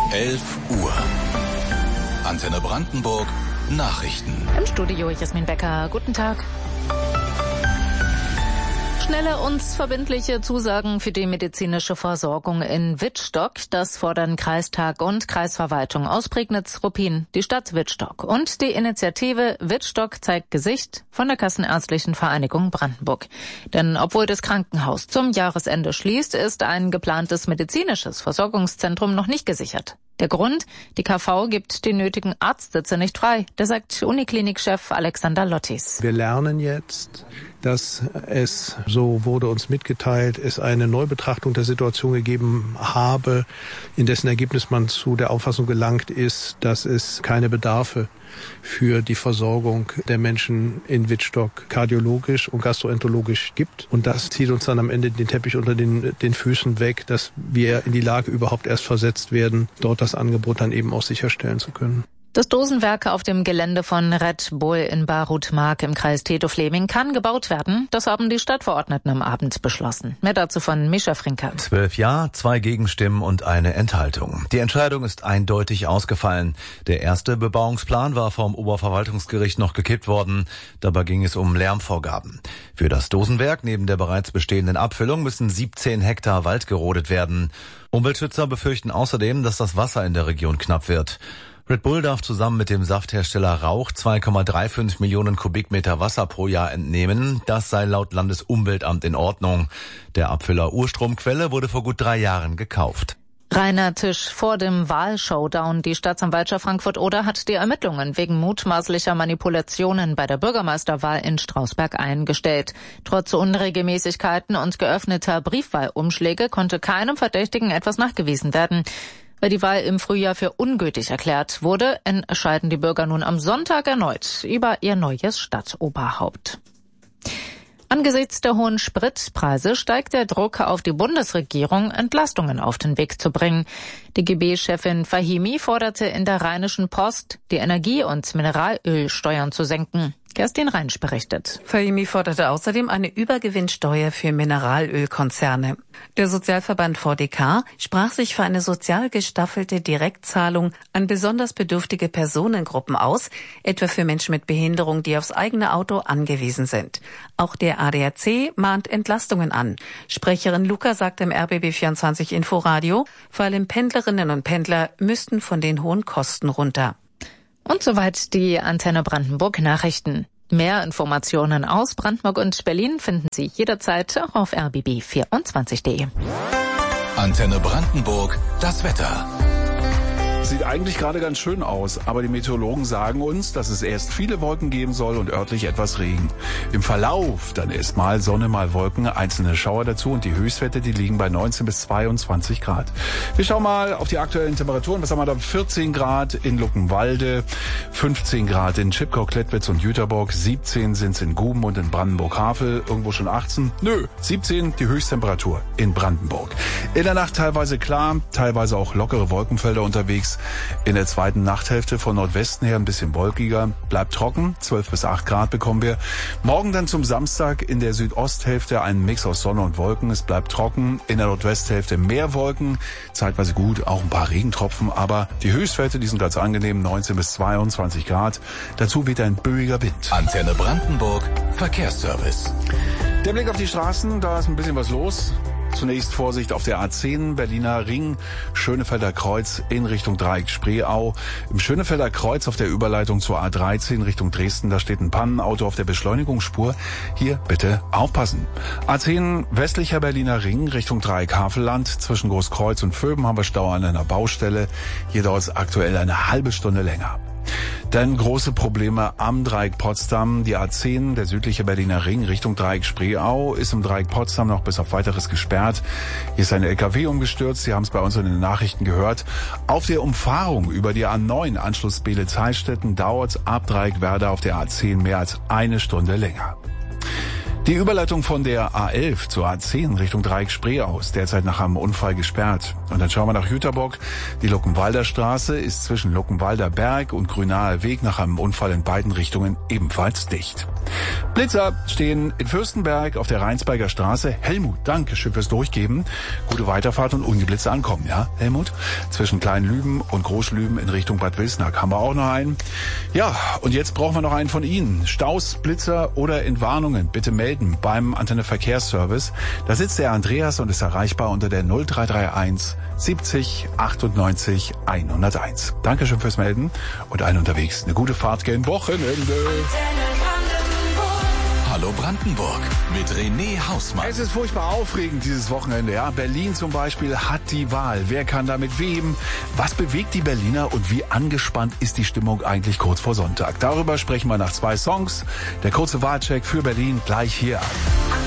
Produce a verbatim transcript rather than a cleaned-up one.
elf Uhr. Antenne Brandenburg Nachrichten. Im Studio Jasmin Becker. Guten Tag. Schnelle und verbindliche Zusagen für die medizinische Versorgung in Wittstock. Das fordern Kreistag und Kreisverwaltung aus Prignitz, Ruppin, die Stadt Wittstock und die Initiative Wittstock zeigt Gesicht von der Kassenärztlichen Vereinigung Brandenburg. Denn obwohl das Krankenhaus zum Jahresende schließt, ist ein geplantes medizinisches Versorgungszentrum noch nicht gesichert. Der Grund? Die K V gibt die nötigen Arztsitze nicht frei. Das sagt Uniklinikchef Alexander Lottis. Wir lernen jetzt, dass es, so wurde uns mitgeteilt, es eine Neubetrachtung der Situation gegeben habe, in dessen Ergebnis man zu der Auffassung gelangt ist, dass es keine Bedarfe für die Versorgung der Menschen in Wittstock kardiologisch und gastroenterologisch gibt. Und das zieht uns dann am Ende den Teppich unter den, den Füßen weg, dass wir in die Lage überhaupt erst versetzt werden, dort das Angebot dann eben auch sicherstellen zu können. Das Dosenwerk auf dem Gelände von Red Bull in Barutmark im Kreis Theodor-Fleming kann gebaut werden. Das haben die Stadtverordneten am Abend beschlossen. Mehr dazu von Mischa Frinker. Zwölf Ja, zwei Gegenstimmen und eine Enthaltung. Die Entscheidung ist eindeutig ausgefallen. Der erste Bebauungsplan war vom Oberverwaltungsgericht noch gekippt worden. Dabei ging es um Lärmvorgaben. Für das Dosenwerk neben der bereits bestehenden Abfüllung müssen siebzehn Hektar Wald gerodet werden. Umweltschützer befürchten außerdem, dass das Wasser in der Region knapp wird. Red Bull darf zusammen mit dem Safthersteller Rauch zwei Komma fünfunddreißig Millionen Kubikmeter Wasser pro Jahr entnehmen. Das sei laut Landesumweltamt in Ordnung. Der Abfüller Urstromquelle wurde vor gut drei Jahren gekauft. Reiner Tisch vor dem Wahlshowdown. Die Staatsanwaltschaft Frankfurt-Oder hat die Ermittlungen wegen mutmaßlicher Manipulationen bei der Bürgermeisterwahl in Strausberg eingestellt. Trotz Unregelmäßigkeiten und geöffneter Briefwahlumschläge konnte keinem Verdächtigen etwas nachgewiesen werden. Weil die Wahl im Frühjahr für ungültig erklärt wurde, entscheiden die Bürger nun am Sonntag erneut über ihr neues Stadtoberhaupt. Angesichts der hohen Spritpreise steigt der Druck auf die Bundesregierung, Entlastungen auf den Weg zu bringen. Die G B-Chefin Fahimi forderte in der Rheinischen Post, die Energie- und Mineralölsteuern zu senken. Kerstin Reinsch berichtet. Fahimi forderte außerdem eine Übergewinnsteuer für Mineralölkonzerne. Der Sozialverband V D K sprach sich für eine sozial gestaffelte Direktzahlung an besonders bedürftige Personengruppen aus, etwa für Menschen mit Behinderung, die aufs eigene Auto angewiesen sind. Auch der A D A C mahnt Entlastungen an. Sprecherin Luca sagt im R B B vierundzwanzig Inforadio, vor allem Pendlerinnen und Pendler müssten von den hohen Kosten runter. Und soweit die Antenne Brandenburg Nachrichten. Mehr Informationen aus Brandenburg und Berlin finden Sie jederzeit auch auf r b b vierundzwanzig punkt de. Antenne Brandenburg, das Wetter. Sieht eigentlich gerade ganz schön aus, aber die Meteorologen sagen uns, dass es erst viele Wolken geben soll und örtlich etwas Regen. Im Verlauf dann erst mal Sonne, mal Wolken, einzelne Schauer dazu und die Höchstwerte, die liegen bei neunzehn bis zweiundzwanzig Grad. Wir schauen mal auf die aktuellen Temperaturen. Was haben wir da? vierzehn Grad in Luckenwalde, fünfzehn Grad in Chipkow, Klettwitz und Jüterbock, siebzehn sind es in Guben und in Brandenburg-Havel, irgendwo schon achtzehn. Nö, siebzehn die Höchsttemperatur in Brandenburg. In der Nacht teilweise klar, teilweise auch lockere Wolkenfelder unterwegs. In der zweiten Nachthälfte von Nordwesten her ein bisschen wolkiger, bleibt trocken, zwölf bis acht Grad bekommen wir. Morgen dann zum Samstag in der Südosthälfte ein Mix aus Sonne und Wolken, es bleibt trocken. In der Nordwesthälfte mehr Wolken, zeitweise gut, auch ein paar Regentropfen, aber die Höchstwerte, die sind ganz angenehm, neunzehn bis zweiundzwanzig Grad. Dazu weht ein böiger Wind. Antenne Brandenburg, Verkehrsservice. Der Blick auf die Straßen, da ist ein bisschen was los. Zunächst Vorsicht auf der A zehn, Berliner Ring, Schönefelder Kreuz in Richtung Dreieck Spreeau. Im Schönefelder Kreuz auf der Überleitung zur A dreizehn Richtung Dresden, da steht ein Pannenauto auf der Beschleunigungsspur. Hier bitte aufpassen. A zehn westlicher Berliner Ring Richtung Dreieck Havelland. Zwischen Großkreuz und Vöben haben wir Stau an einer Baustelle. Hier dauert es aktuell eine halbe Stunde länger. Dann große Probleme am Dreieck Potsdam. Die A zehn, der südliche Berliner Ring Richtung Dreieck Spreeau, ist im Dreieck Potsdam noch bis auf Weiteres gesperrt. Hier ist ein L K W umgestürzt. Sie haben es bei uns in den Nachrichten gehört. Auf der Umfahrung über die A neun Anschluss Beelitz-Heilstätten dauert es ab Dreieck Werder auf der A zehn mehr als eine Stunde länger. Die Überleitung von der A elf zur A zehn Richtung Dreieck Spree aus, derzeit nach einem Unfall gesperrt. Und dann schauen wir nach Jüterbock. Die Luckenwalder Straße ist zwischen Luckenwalder Berg und Grünaher Weg nach einem Unfall in beiden Richtungen ebenfalls dicht. Blitzer stehen in Fürstenberg auf der Rheinsberger Straße. Helmut, danke schön fürs Durchgeben. Gute Weiterfahrt und ungeblitzt ankommen, ja, Helmut? Zwischen Kleinlüben und Großlüben in Richtung Bad Wilsnack haben wir auch noch einen. Ja, und jetzt brauchen wir noch einen von Ihnen. Staus, Blitzer oder Entwarnungen, bitte melden beim Antenne Verkehrsservice. Da sitzt der Andreas und ist erreichbar unter der null drei drei eins siebzig achtundneunzig hunderteins. Dankeschön fürs Melden und allen unterwegs eine gute Fahrt gegen Wochenende. Hallo Brandenburg mit René Hausmann. Es ist furchtbar aufregend dieses Wochenende. Ja, Berlin zum Beispiel hat die Wahl. Wer kann da mit wem? Was bewegt die Berliner und wie angespannt ist die Stimmung eigentlich kurz vor Sonntag? Darüber sprechen wir nach zwei Songs. Der kurze Wahlcheck für Berlin gleich hier.